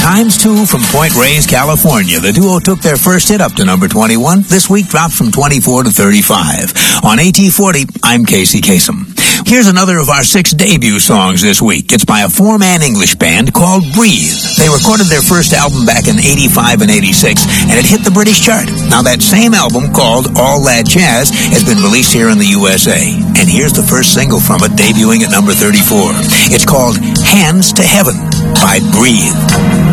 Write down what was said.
Times 2 from Point Reyes, California. The duo took their first hit up to number 21. This week dropped from 24 to 35. On AT40, I'm Casey Kasem. Here's another of our 6 debut songs this week. It's by a 4-man English band called Breathe. They recorded their first album back in 85 and 86, and it hit the British chart. Now that same album, called All That Jazz, has been released here in the USA. And here's the first single from it, debuting at number 34. It's called Hands to Heaven by Breathe.